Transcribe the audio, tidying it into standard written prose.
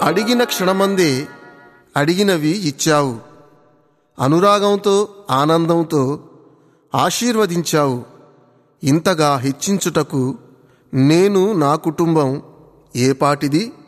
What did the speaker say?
అడిగిన క్షణమందే అడిగినవి ఇచ్చావు. అనురాగంతో ఆనందంతో ఆశీర్వదించావు. ఇంతగా హెచ్చించుటకు నేను నా కుటుంబం ఏపాటిది?